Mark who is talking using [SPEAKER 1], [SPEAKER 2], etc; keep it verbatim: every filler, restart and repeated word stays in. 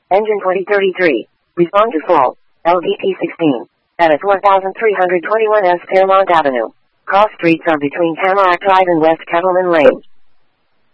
[SPEAKER 1] Engine twenty thirty-three. Respond to fault. L V P sixteen. At four thousand three hundred twenty-one S Fairmont Avenue. Cross streets are between Tamarack Drive and West Kettleman Lane.